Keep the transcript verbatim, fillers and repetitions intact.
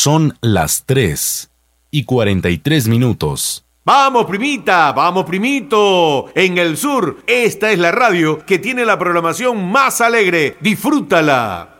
Son las tres y cuarenta y tres minutos. ¡Vamos, primita! ¡Vamos, primito! En el sur, esta es la radio que tiene la programación más alegre. ¡Disfrútala!